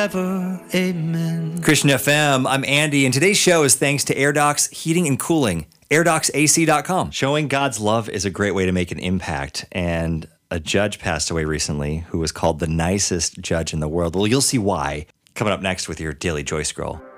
forever. Amen. Christian FM, I'm Andy, and today's show is thanks to AirDocs Heating and Cooling, AirDocsAC.com. Showing God's love is a great way to make an impact, and a judge passed away recently who was called the nicest judge in the world. Well, you'll see why coming up next with your Daily Joy Scroll.